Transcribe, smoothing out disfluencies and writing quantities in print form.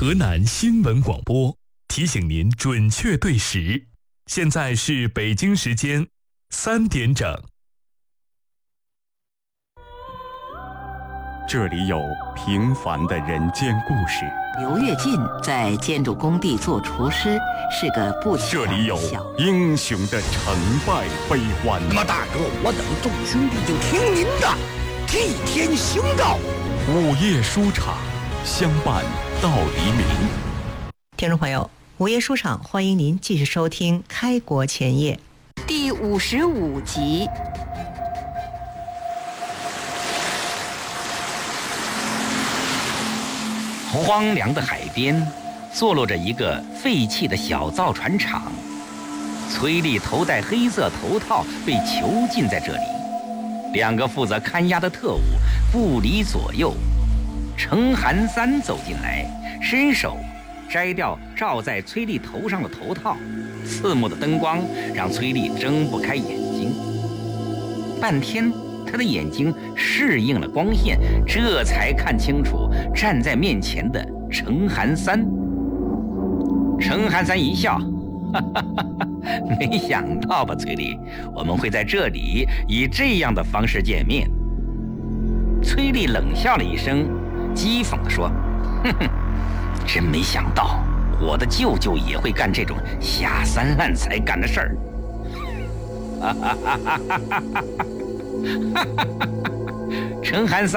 河南新闻广播提醒您准确对时，现在是北京时间3点整。 这里有平凡的人间故事。 刘跃进在建筑工地做厨师，是个不强这里有英雄的成败悲欢。 那么大哥，我等众兄弟就听您的，替天行道。 午夜书场，相伴到黎明。 听众朋友，午夜书场，欢迎您继续收听《开国前夜》 第55集。 荒凉的海边，坐落着一个废弃的小造船厂。崔丽头戴黑色头套，被囚禁在这里。2个负责看押的特务不离左右。程寒三走进来，伸手摘掉罩在崔丽头上的头套，刺目的灯光让崔丽睁不开眼睛。半天，他的眼睛适应了光线，这才看清楚站在面前的程寒三。程寒三一笑，哈哈哈哈，没想到吧，崔丽，我们会在这里以这样的方式见面。崔丽冷笑了一声，讥讽地说：“哼哼，真没想到我的舅舅也会干这种下三滥才干的事儿。”哈哈哈哈哈哈！程寒三